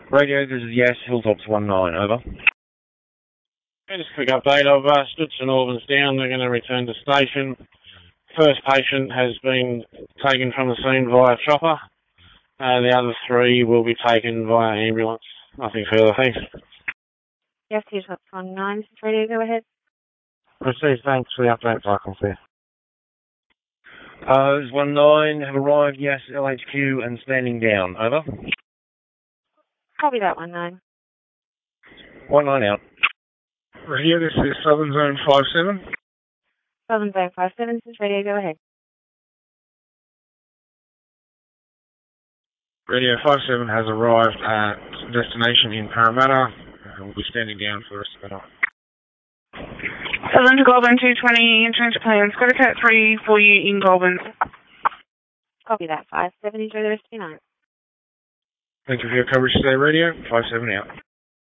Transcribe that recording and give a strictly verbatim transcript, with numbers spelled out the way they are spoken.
Radio, this is Yes, Hilltops one nine, over. Okay, just a quick update. I've uh, stood St Albans down. They're going to return to station. First patient has been taken from the scene via chopper. Uh, the other three will be taken via ambulance. Nothing further, thanks. Yes, Hilltops one nine, this is Radio, go ahead. Received, thanks for the update, Cycle Fair. Uh, this is one nine, have arrived, Yes, L H Q and standing down, over. Copy that one nine. one nine out. Radio, this is Southern Zone five seven. Southern Zone five seven, this is Radio, go ahead. Radio five seven has arrived at destination in Parramatta. Uh, we'll be standing down for the rest of the night. Southern to Goulburn two twenty, insurance plans. Got a cat three for you in Goulburn. Copy that, five seven, enjoy the rest of your night. Thank you for your coverage today, Radio. five seven out.